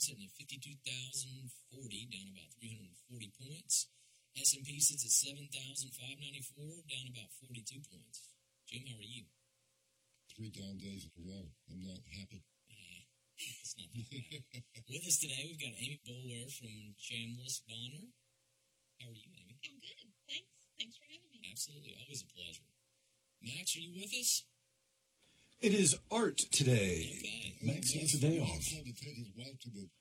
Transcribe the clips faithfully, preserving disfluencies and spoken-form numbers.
sitting at fifty-two thousand forty, down about three hundred forty points. S and P sits at seven thousand five hundred ninety-four, down about forty-two points. Jim, how are you? Three down days in a row. I'm not happy. Uh, it's not that bad. With us today, we've got Amy Boulware from Chambliss Bonner. How are you, Amy? I'm good. Thanks. Thanks for having me. Absolutely. Always a pleasure. Max, are you with us? It is art today. Okay. Max has a day off. Max had to take his wife to the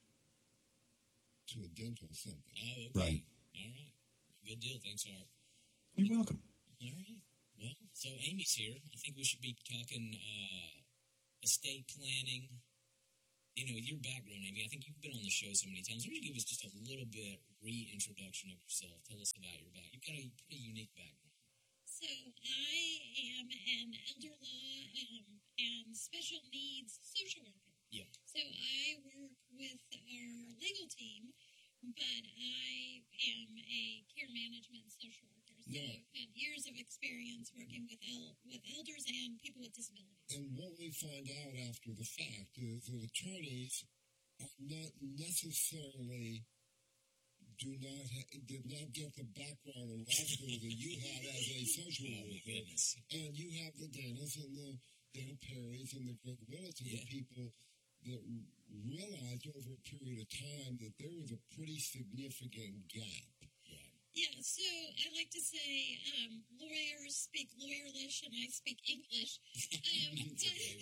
to a dental center. Oh, okay. Right. All right. Good deal. Thanks, Art. You're welcome. All right. Well, so Amy's here. I think we should be talking uh, estate planning. You know, your background, Amy, I think you've been on the show so many times. Why don't you give us just a little bit reintroduction of yourself? Tell us about your background. You've got a pretty unique background. So I am an elder law um, and special needs social worker. Yeah. So I work with our legal team, but I am a care management social worker. So Yeah. I've had years of experience working with el- with elders and people with disabilities. And what we find out after the fact is that attorneys are not necessarily do not ha- did not get the background in law school that you had as a social Oh, my worker. goodness. And you have the Danas and the Dana Perrys and the Greg Willits and Yeah. the people that r- realized over a period of time that there was a pretty significant gap. Right. Yeah, so I like to say um, lawyers speak lawyerlish and I speak English. Um, but,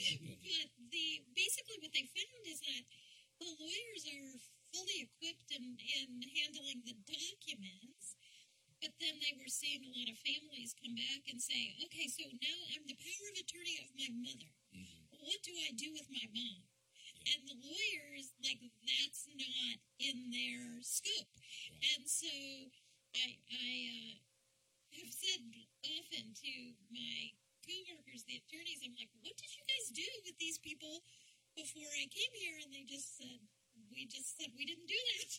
but the basically what they found is that the lawyers are fully equipped in, in handling the documents, but then they were seeing a lot of families come back and say, okay, so now I'm the power of attorney of my mother. Mm-hmm. What do I do with my mom? And the lawyers, like, that's not in their scope. Right. And so I, I uh, have said often to my coworkers, the attorneys, I'm like, what did you guys do with these people before I came here? And they just said, we just said we didn't do that.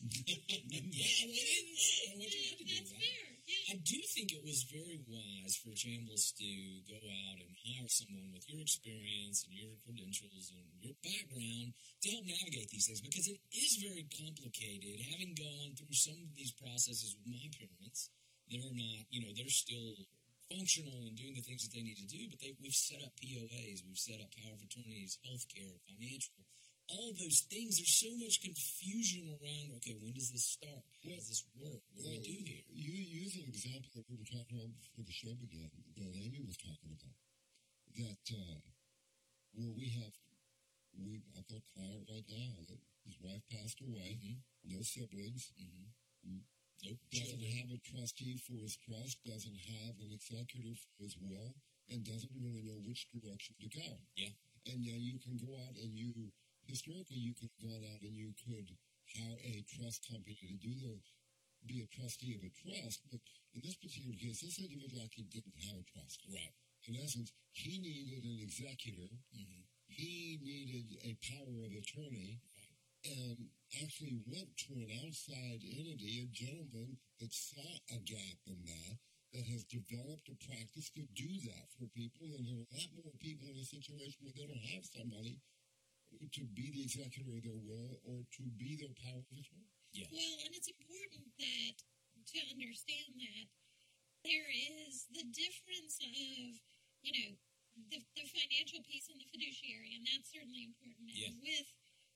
Yeah, well, and what you have to do, That's right? fair. Yeah. I do think it was very wise for Chambliss to go out and hire someone with your experience and your credentials and your background to help navigate these things, because it is very complicated. Having gone through some of these processes with my parents, they're not, you know, they're still functional and doing the things that they need to do, but they, we've set up P O As, we've set up power of attorneys, healthcare, financial, all those things. There's so much confusion around, okay, when does this start? How does this work? What do we do here? You use an example that we were talking about before the show began, that Amy was talking about, that uh, where we have, we I've got a client right now that his wife passed away, Mm-hmm. no siblings, Mm-hmm. Nope. doesn't have a trustee for his trust, doesn't have an executor for his will, and doesn't really know which direction to go. Yeah. And uh, you can go out and you, historically, you could have gone out and you could hire a trust company to do the, be a trustee of a trust, but in this particular case, this individual actually didn't have a trust. Right. In essence, he needed an executor, Mm-hmm. he needed a power of attorney, and actually went to an outside entity, a gentleman that saw a gap in that, that has developed a practice to do that for people, and there are a lot more people in a situation where they don't have somebody to be the executor of their will or to be their power of attorney. Yeah. Well, and it's important that to understand that there is the difference of, you know, the, the financial piece and the fiduciary, and that's certainly important. And Yeah. with,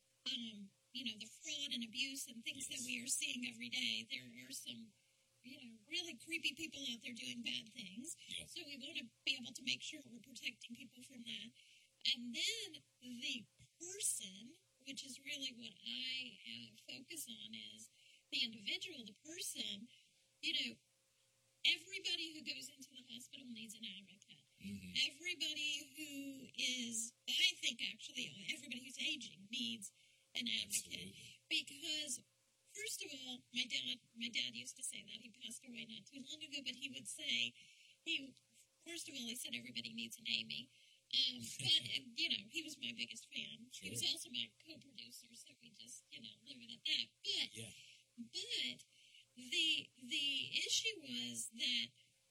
um, you know, the fraud and abuse and things that Yes. we are seeing every day, there are some, you know, really creepy people out there doing bad things. Yeah. So we want to be able to make sure we're protecting people from that. And then the person, which is really what I uh, focus on, is the individual, the person. You know, everybody who goes into the hospital needs an advocate. Mm-hmm. Everybody who is, I think actually, everybody who's aging needs an advocate. Absolutely. Because, first of all, my dad, my dad used to say that. He passed away not too long ago, but he would say, he, first of all, he said everybody needs an Amy. Um, but, uh, you know, he was my biggest fan. Sure. He was also my co-producer, so we just, you know, leave it at that. But, Yeah. but the the issue was that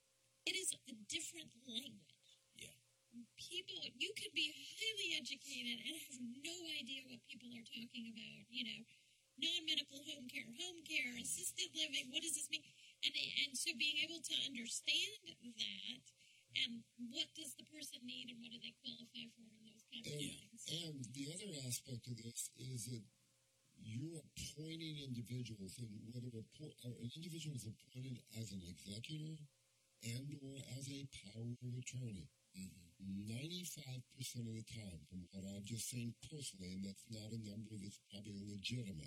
it is a different language. Yeah. People, you could be highly educated and have no idea what people are talking about, you know, non-medical home care, home care, assisted living. What does this mean? And and so being able to understand that, and what does the person need, and what do they qualify for, and those kinds of And, things. and the other aspect of this is that you're appointing individuals, and whether appo- uh, an individual is appointed as an executor and or as a power of attorney, ninety-five percent of the time, from what I've just seen personally, and that's not a number that's probably legitimate,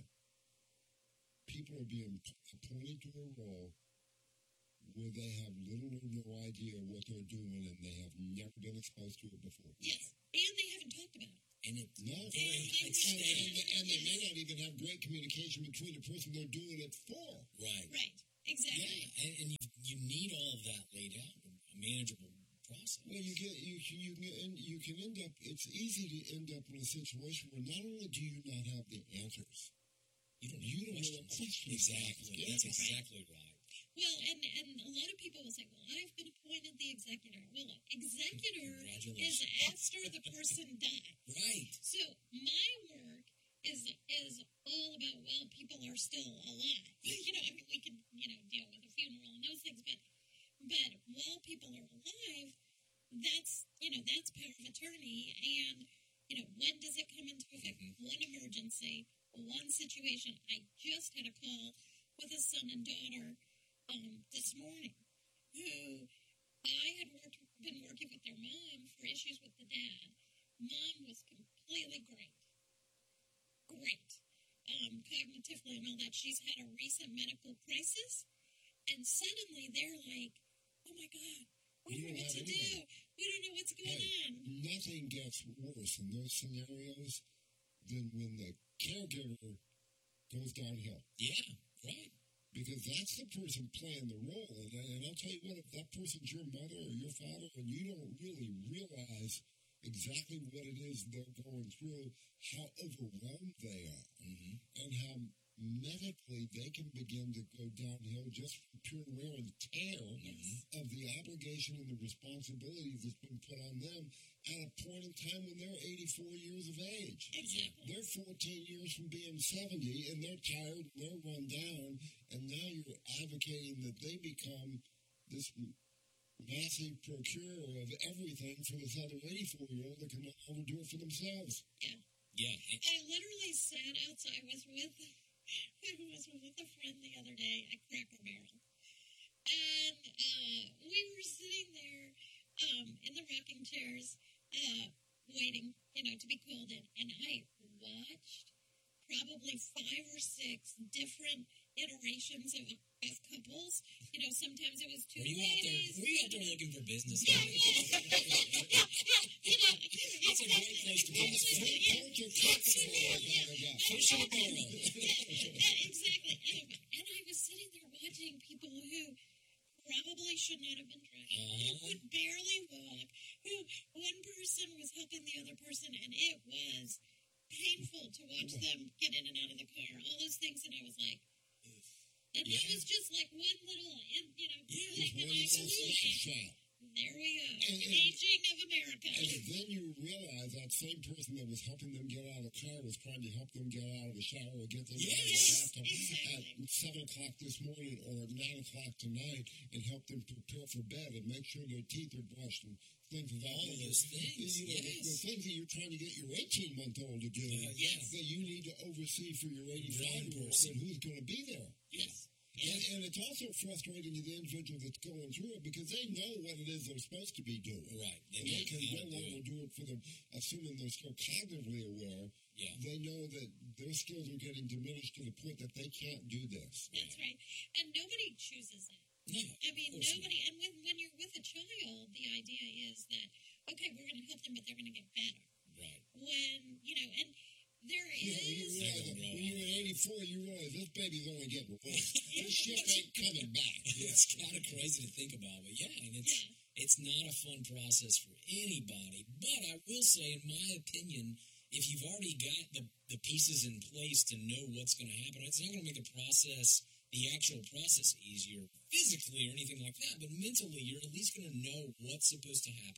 people are being appointed to a role where they have little or no idea what they're doing, and they have never been exposed to it before. Yes, and they haven't talked about it. And it, No, very and, it's and, and, and they may not even have great communication between the person they're doing it for. right. Right, exactly. Yeah, and, and you, you need all of that laid out, a manageable process. Well, you get you can you can end, you can end up. It's easy to end up in a situation where not only do you not have the answers, You don't, you know don't know questions. what questions to Exactly. ask. That's Yeah. exactly right. Well, and, and a lot of people will say, well, I've been appointed the executor. Well, executor is Congratulations. after the person died. Right. So my work is is all about, well, people are still alive. You know, I mean, we can, you know, deal with a funeral and those things, but but while people are alive, that's, you know, that's power of attorney. And, you know, when does it come into effect? Mhm. One emergency, one situation. I just had a call with a son and daughter um, this morning who I had worked, been working with their mom for issues with the dad. Mom was completely great. Great. Um, cognitively and all that. She's had a recent medical crisis, and suddenly they're like, oh my God, we don't know what to do. We don't know what's going Hey, on. nothing gets worse in those scenarios than when the caregiver goes downhill. Yeah. Right. Because that's the person playing the role. And, and I'll tell you what, if that person's your mother or your father and you don't really realize exactly what it is they're going through, how overwhelmed they are, Mm-hmm. and how medically they can begin to go downhill just from pure wear and tear Mhm. of the obligation and the responsibility that's been put on them at a point in time when they're eighty-four years of age. Exactly. They're fourteen years from being seventy, and they're tired, and they're run down, and now you're advocating that they become this m- massive procurer of everything for this other eighty-four-year-old that can no longer do it for themselves. Yeah. And, I literally sat outside. I was with I was with a friend the other day at Cracker Barrel, and uh, we were sitting there um, in the rocking chairs, uh, waiting, you know, to be called in, and I watched probably five or six different iterations of, of couples. You know, sometimes it was two were you out there? ladies. Were you out there looking for business? Yeah, yeah, yeah, you know, That's a great place to be. Put your cookies in there, yeah. Push it along. Yeah, exactly. And, and I was sitting there watching people who probably should not have been driving, who Uh-huh. could barely walk, who one person was helping the other person, and it was painful to watch them get in and out of the car, all those things, and I was like, and Yeah. it was just like one little, and, you know, Yeah, click, One and I little said, snapshot. there we go, And- and- aging of America. And then you realize that same person that was helping them get out of the car was trying to help them get out of the shower or get them out of the Yes, bathtub exactly. at seven o'clock this morning or at nine o'clock tonight and help them prepare for bed and make sure their teeth are brushed and things of that All nature. those things, You know, the- yes. the things that you're trying to get your eighteen-month-old to do Uh, yes. that you need to oversee for your eighty-five-year-old person. and who's going to be there. Yes. And, and it's also frustrating to the individual that's going through it because they know what it is they're supposed to be doing. Right. They And know they can how no to do longer it. do it for them, assuming they're still cognitively aware. Yeah. They know that their skills are getting diminished to the point that they can't do this. That's right. And nobody chooses that. No. I mean, Of course nobody, and when, when you're with a child, the idea is that, okay, we're going to help them, but they're going to get better. Right. When, you know, and there You know, you is, realize that when you're at eighty-four, you realize this baby's only getting worse. This shit ain't coming back. It's kind of crazy to think about, but yeah, and it's yeah, it's not a fun process for anybody. But I will say, in my opinion, if you've already got the, the pieces in place to know what's going to happen, it's not going to make the process, the actual process, easier physically or anything like that. But mentally, you're at least going to know what's supposed to happen,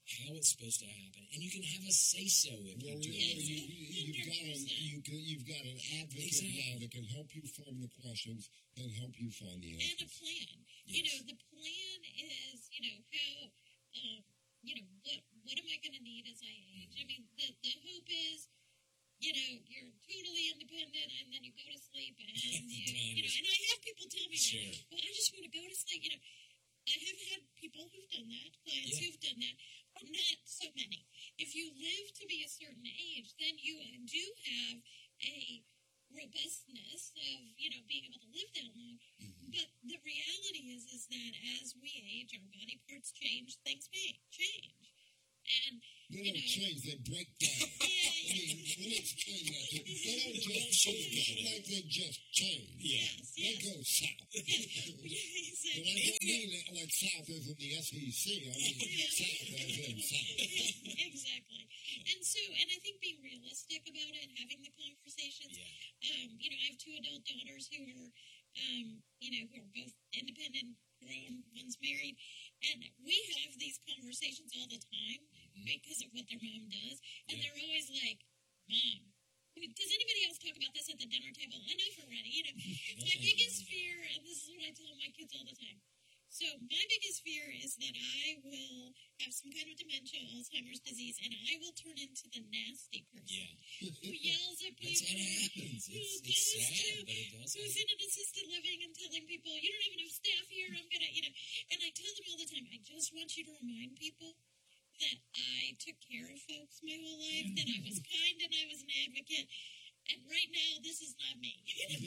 how it's supposed to happen, and you can have a say-so if Well, you do you, it. you, you've, got an, you, can- you've got an advocate Exactly. now that can help you form the questions and help you find the And a answers. plan. Yes. You know, the plan is, you know, how, um, you know, what what am I going to need as I age? I mean, the, the hope is, you know, you're totally independent and then you go to sleep and, you, you know, and I have people tell me Sure. that, well, I just want to go to sleep, you know. I have had people who've done that, clients Yeah. who've done that, but not so many. If you live to be a certain age, then you do have a robustness of, you know, being able to live that long. Mm-hmm. But the reality is, is that as we age, our body parts change, things may change. And, They you don't know, change, they break down. yeah, I mean, let me explain that to you. They don't just change like they just change. yes, They yes. go south. Yeah, And I exactly. don't mean it like south as in the S E C. I mean south as in south. Exactly. And so, and I think being realistic about it, having the conversations. Yeah. Um, you know, I have two adult daughters who are, um, you know, who are both independent, grown, one's married, and we have these conversations all the time because of what their mom does, and Yeah. they're always like, "Mom, does anybody else talk about this at the dinner table? Enough already." You know, my biggest fear, and this is what I tell my kids all the time. So my biggest fear is that I will have some kind of dementia, Alzheimer's disease, and I will turn into the nasty person Yeah. who yells at That's people. what happens. who It's, goes it's sad, to- but it does Who's happen. in an assisted living and telling people, "You don't even have staff here, I'm gonna," you know. And I tell them all the time, I just want you to remind people that I took care of folks my whole life, that I was kind and I was an advocate. And right now, this is not me.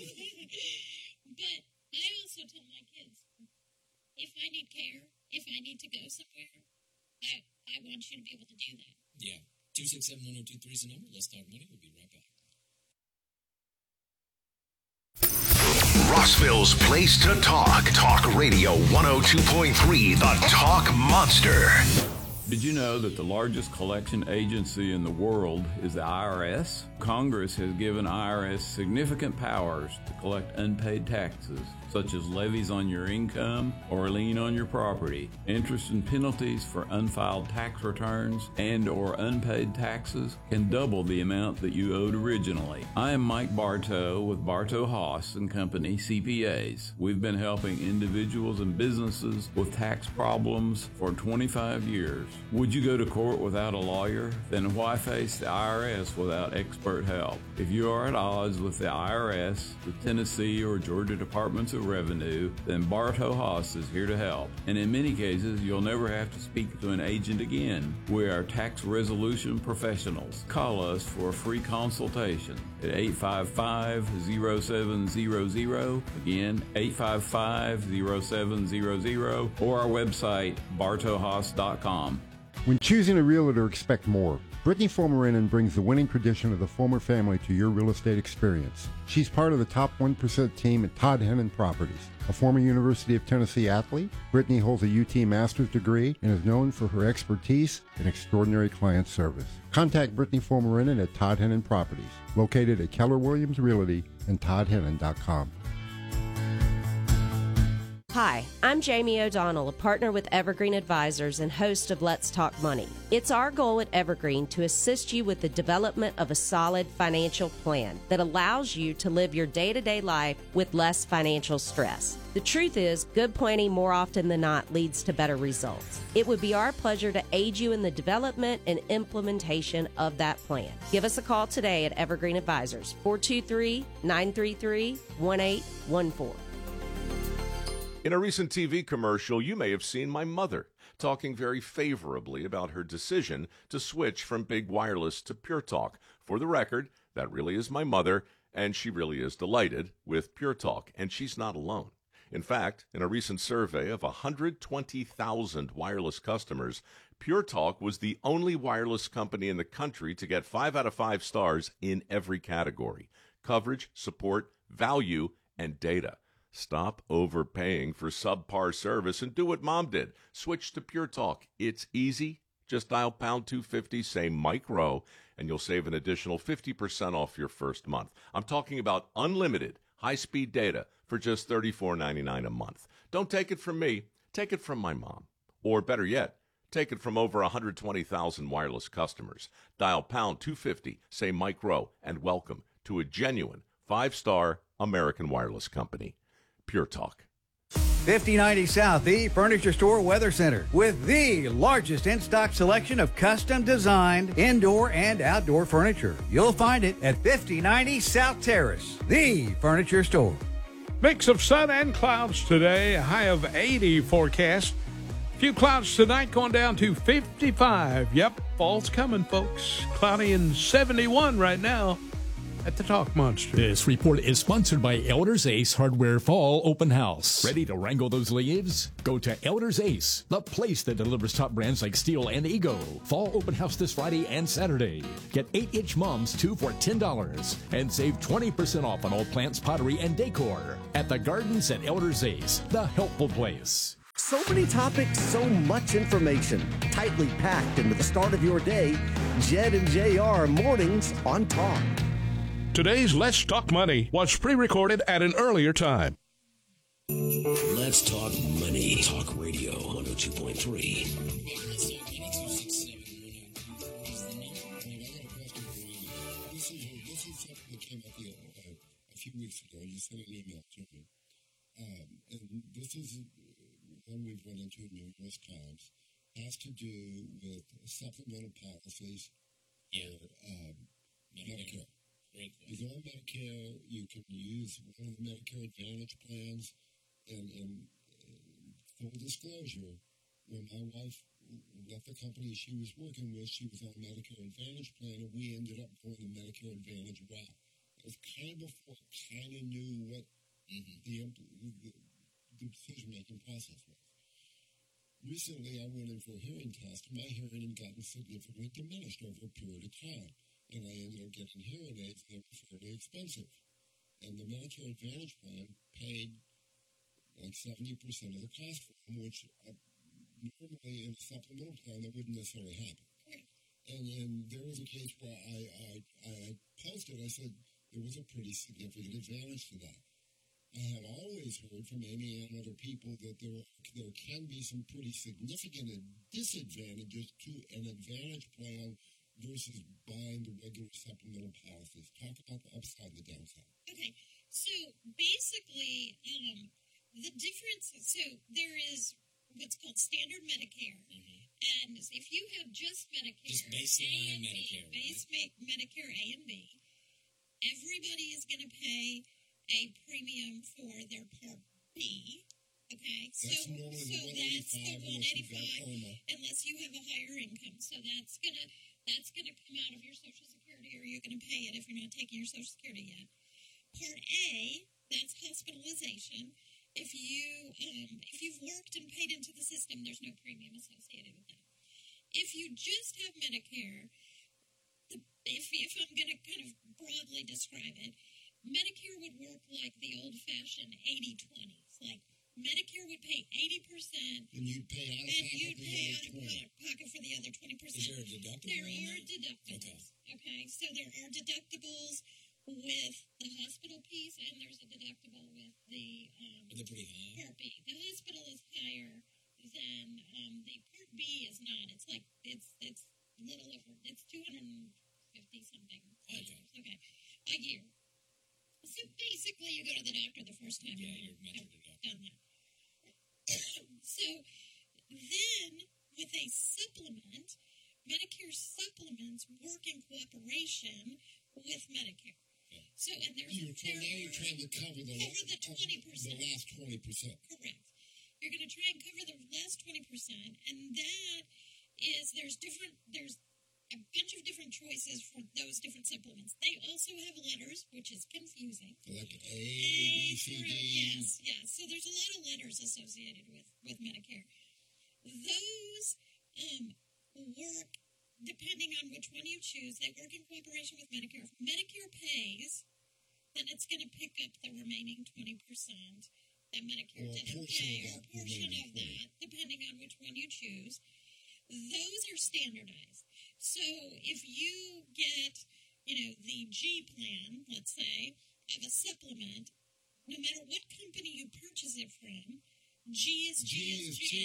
But I also tell my kids, if I need care, if I need to go somewhere, I, I want you to be able to do that. Yeah. two six seven, one oh two three is the number. Let's Talk Money. We'll be right back. Rossville's place to talk. Talk Radio one oh two point three, the Talk Monster. Did you know that the largest collection agency in the world is the I R S? Congress has given I R S significant powers to collect unpaid taxes, such as levies on your income or a lien on your property, interest and penalties for unfiled tax returns, and or unpaid taxes can double the amount that you owed originally. I am Mike Bartow with Bartow Haas and Company C P As. We've been helping individuals and businesses with tax problems for twenty-five years. Would you go to court without a lawyer? Then why face the I R S without expert help? If you are at odds with the I R S, the Tennessee or Georgia Departments of Revenue, then Bartow Haas is here to help. And in many cases, you'll never have to speak to an agent again. We are tax resolution professionals. Call us for a free consultation at eight five five, zero seven zero zero. Again, eight five five, zero seven zero zero, or our website, bartow haas dot com. When choosing a realtor, expect more. Brittany Fulmerinen brings the winning tradition of the Fulmer family to your real estate experience. She's part of the top one percent team at Todd Hennon Properties. A former University of Tennessee athlete, Brittany holds a U T master's degree and is known for her expertise and extraordinary client service. Contact Brittany Fulmerinen at Todd Hennon Properties, located at Keller Williams Realty and todd hennon dot com. Hi, I'm Jamie O'Donnell, a partner with Evergreen Advisors and host of Let's Talk Money. It's our goal at Evergreen to assist you with the development of a solid financial plan that allows you to live your day-to-day life with less financial stress. The truth is, good planning more often than not leads to better results. It would be our pleasure to aid you in the development and implementation of that plan. Give us a call today at Evergreen Advisors, four two three, nine three three, one eight one four. In a recent T V commercial, you may have seen my mother talking very favorably about her decision to switch from Big Wireless to Pure Talk. For the record, that really is my mother, and she really is delighted with Pure Talk, and she's not alone. In fact, in a recent survey of one hundred twenty thousand wireless customers, Pure Talk was the only wireless company in the country to get five out of five stars in every category: coverage, support, value, and data. Stop overpaying for subpar service and do what Mom did. Switch to Pure Talk. It's easy. Just dial pound two fifty, say Mike Rowe, and you'll save an additional fifty percent off your first month. I'm talking about unlimited high-speed data for just thirty-four ninety-nine a month. Don't take it from me. Take it from my mom. Or better yet, Take it from over one hundred twenty thousand wireless customers. Dial pound two fifty, say Mike Rowe, and welcome to a genuine five-star American wireless company. Pure Talk. fifty ninety South, the Furniture Store Weather Center, with the largest in-stock selection of custom-designed indoor and outdoor furniture. You'll find it at fifty ninety South Terrace, the Furniture Store. Mix of sun and clouds today, a high of eighty forecast. Few clouds tonight, going down to fifty-five. Yep, fall's coming, folks. Cloudy and seventy-one right now at the Talk Monster. This report is sponsored by Elders Ace Hardware Fall Open House. Ready to wrangle those leaves? Go to Elders Ace, the place that delivers top brands like Steel and Ego. Fall Open House this Friday and Saturday. Get eight inch mums, two for ten dollars. And save twenty percent off on all plants, pottery, and decor. At the Gardens at Elders Ace, the helpful place. So many topics, so much information. Tightly packed into the start of your day. Jed and J R mornings on Talk. Today's Let's Talk Money was pre-recorded at an earlier time. Let's Talk Money. Talk Radio one oh two point three. This is something that came up a few weeks ago. You sent an email to me. Um, and this is one we've run into numerous times. Has to do with supplemental policies yeah. or um, Medicare. Great. You go on Medicare, you can use one of the Medicare Advantage plans, and, and uh, full disclosure, when my wife left the company she was working with, she was on a Medicare Advantage plan, and we ended up going the Medicare Advantage route. It was kind of before I kind of knew what mm-hmm. the, the, the decision-making process was. Recently, I went in for a hearing test, and my hearing had gotten significantly diminished over a period of time. And I ended up getting hearing aids that were fairly expensive. And the Medicare Advantage plan paid like seventy percent of the cost for them, which uh, normally in a supplemental plan that wouldn't necessarily happen. And then there was a case where I, I, I posted, I said there was a pretty significant advantage to that. I have always heard from Amy and other people that there there can be some pretty significant disadvantages to an advantage plan versus buying the regular supplemental policies. Talk about the upside and the downside. Okay, so basically, um, the difference, so there is what's called standard Medicare, mm-hmm. and if you have just Medicare, just baseline Medicare, B, base right? Medicare A and B, everybody is going to pay a premium for their Part B. Okay, that's so, normally so the that's the one eighty-five, unless you have a higher income. So that's gonna that's gonna come out of your Social Security, or you're gonna pay it if you're not taking your Social Security yet. Part A, that's hospitalization. If you um, if you've worked and paid into the system, there's no premium associated with that. If you just have Medicare, the, if if I'm gonna kind of broadly describe it, Medicare would work like the old-fashioned eighty twenty. Like Medicare would pay eighty percent, and you'd pay out of and pocket, you'd pay out of pocket for the other twenty percent. Is there a deductible? There are deductibles. Okay. okay, so there are deductibles with the hospital piece, and there's a deductible with the um, Are they pretty high? Part B. The hospital is higher than um, the Part B is not. It's like it's it's a little over. It's two hundred and fifty something. Okay. Okay, a year. So basically, you go to the doctor the first time yeah, you've you're done that. So then, with a supplement, Medicare supplements work in cooperation with Medicare. Yeah. So, and there's you're trying, there now you're trying to cover the, cover the twenty percent. The last twenty percent. Correct. You're going to try and cover the last twenty percent, and that is there's different there's. a bunch of different choices for those different supplements. They also have letters, which is confusing. Like A, B, C, D. Yes, yes. So there's a lot of letters associated with, with Medicare. Those um, work, depending on which one you choose, they work in cooperation with Medicare. If Medicare pays, then it's going to pick up the remaining twenty percent that Medicare or didn't pay, or a portion of that, depending on which one you choose. Those are standardized. So if you get, you know, the G plan, let's say, of a supplement, no matter what company you purchase it from, G is G, G is G. G.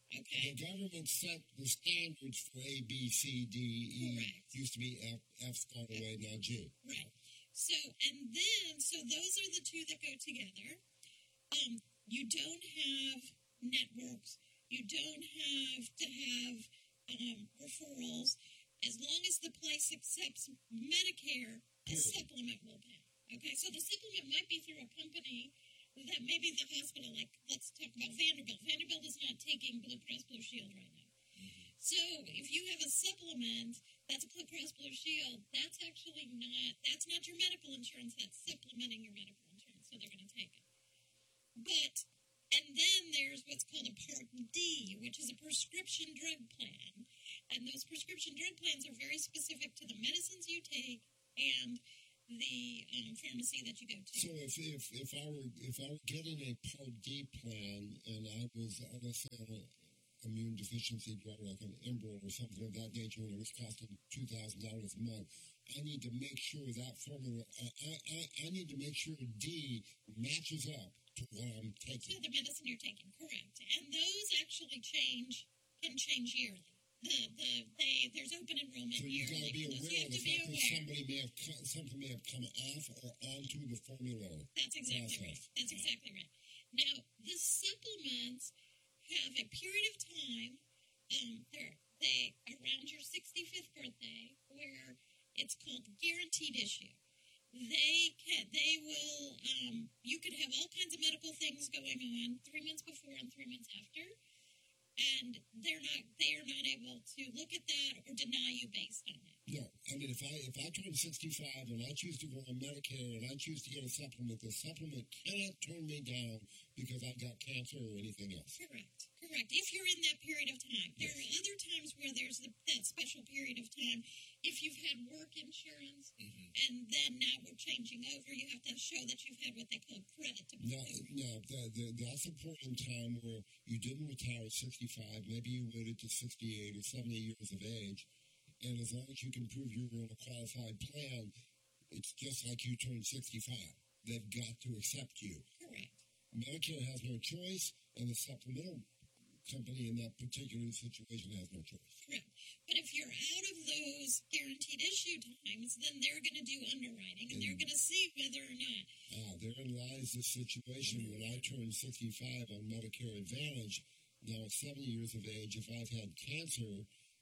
Okay. The government set the standards for A, B, C, D, E. Correct. Used to be F, F's gone away, now G. Right. So, and then, so those are the two that go together. Um, you don't have networks. You don't have to have um, referrals. As long as the place accepts Medicare, the supplement will pay. Okay, so the supplement might be through a company that maybe the hospital, like, let's talk about Vanderbilt. Vanderbilt is not taking Blue Cross Blue Shield right now. Mm-hmm. So if you have a supplement that's a Blue Cross Blue Shield, that's actually not, that's not your medical insurance, that's supplementing your medical insurance, so they're going to take it. But, and then there's what's called a Part D, which is a prescription drug plan. And those prescription drug plans are very specific to the medicines you take and the um, pharmacy that you go to. So if, if if I were if I were getting a Part D plan and I was let's say on an immune deficiency drug like an Enbrel or something of that nature, and it was costing two thousand dollars a month, I need to make sure that formula. I, I I need to make sure D matches up to what I'm taking. To the medicine you're taking, correct? And those actually change can change yearly. The, the, they, there's open enrollment so you've got to be yearly. aware of the be fact that aware. somebody may have come, something may have come off or onto the formulary. That's exactly process. right. That's exactly right. Now, the supplements have a period of time, um, they're, they around your sixty-fifth birthday, where it's called guaranteed issue. They can, they will, um, you could have all kinds of medical things going on three months before and three months after. And they're not they are not able to look at that or deny you based on it. No, I mean if I if I turn sixty-five and I choose to go on Medicare and I choose to get a supplement, the supplement cannot turn me down because I've got cancer or anything else. Correct, correct. If you're in that period of time, there are other times where there's the, that special period of time. If you've had work insurance, mm-hmm. and then now we're changing over, you have to show that you've had what they call credit to No, no, the, the, that's a point in time where you didn't retire at sixty-five. Maybe you waited to sixty-eight or seventy years of age, and as long as you can prove you're in a qualified plan, it's just like you turned sixty-five. They've got to accept you. Correct. Medicare has no choice, and the supplemental company in that particular situation has no choice. Correct. But if you're out of those guaranteed issue times, then they're going to do underwriting, and, and they're going to see whether or not. Ah, therein lies the situation. When I turned sixty-five on Medicare Advantage, now at seventy years of age, if I've had cancer,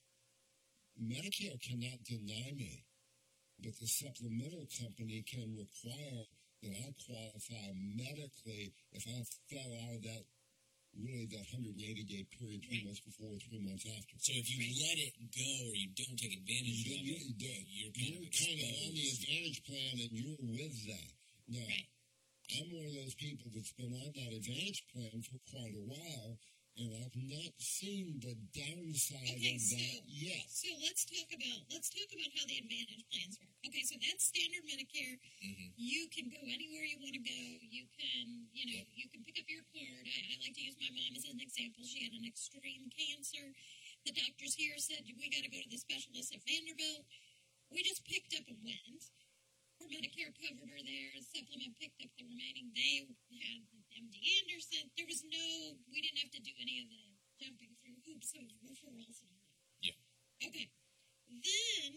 Medicare cannot deny me, but the supplemental company can require that I qualify medically if I fell out of that really that one hundred eighty day period, three months before, three months after. So if you let it go or you don't take advantage you, of you, it, you, you're kind you're of kind of on the Advantage plan and you're with that. Now, right. I'm one of those people that's been on that Advantage plan for quite a while, and I've not seen the downside okay, of so, that yet. So let's talk about let's talk about how the Advantage plans work. Okay, so that's standard Medicare. Mm-hmm. You can go anywhere you want to go. You can, you know, you can pick up your card. I, I like to use my mom as an example. She had an extreme cancer. The doctors here said we got to go to the specialist at Vanderbilt. We just picked up and went. Her Medicare covered her there. Supplement picked up the remaining. They had M D Anderson. There was no, we didn't have to do any of the jumping through hoops of referrals and all that. Yeah. Okay. Then,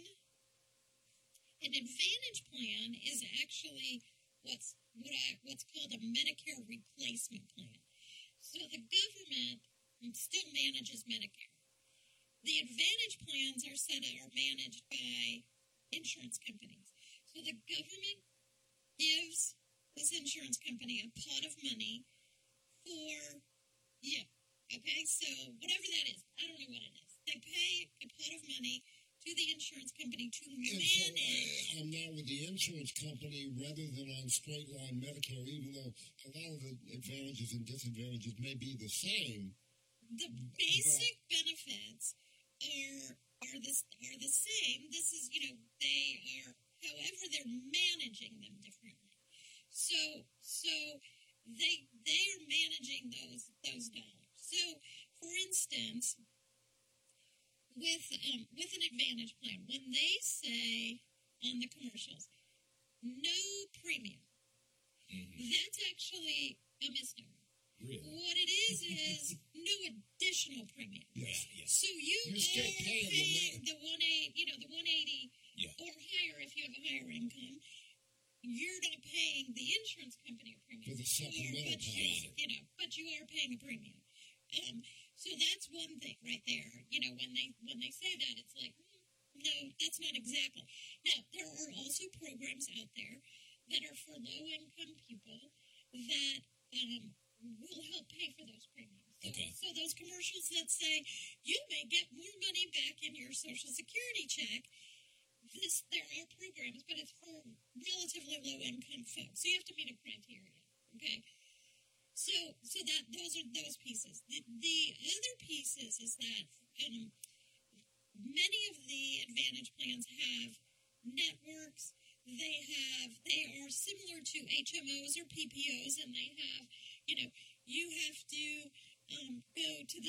an Advantage plan is actually what's what I what's called a Medicare replacement plan. So the government still manages Medicare. The Advantage plans are set are managed by insurance companies. So the government gives this insurance company a pot of money for, yeah, okay, so whatever that is, I don't know what it is. They pay a pot of money to the insurance company to manage. So, uh, I'm now with the insurance company rather than on straight line Medicare, even though a lot of the advantages and disadvantages may be the same. The basic but, benefits are are this are the same. This is, you know, they are. However, they're managing them differently. So, so they they are managing those those dollars. So, for instance, with um, with an Advantage plan, when they say on the commercials, no premium, mm-hmm. that's actually a misnomer. Really? What it is is no additional premium. Yes. Yes. So you You're still are paying the paying the one eighty, you know, the one eighty Yeah. or higher if you have a higher income. You're not paying the insurance company a premium. For the You are, supplemental but you, policy. you know, but you are paying a premium. Um, so that's one thing right there. You know, when they when they say that, it's like, hmm, no, that's not exactly. Now there are also programs out there that are for low income people that um, will help pay for those premiums. So, Okay. so those commercials that say you may get more money back in your Social Security check. This there are programs, but it's for relatively low income folks. So you have to meet a criteria. Okay. So so that those are those pieces. The the other pieces is that um, many of the Advantage plans have networks. They have they are similar to H M Os or P P Os, and they have you know you have to um, go to the